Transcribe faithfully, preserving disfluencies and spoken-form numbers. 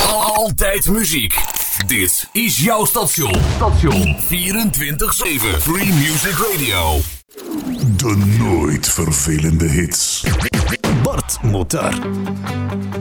Altijd muziek. Dit is jouw station. Station vierentwintig zeven. Free Music Radio. De nooit vervelende hits. Bart Motar.